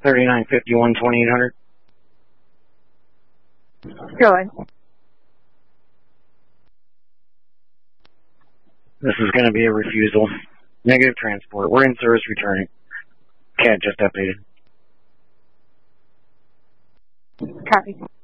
3951 2800. Go ahead. This is going to be a refusal. Negative transport. We're in service returning. CAD just updated. Copy.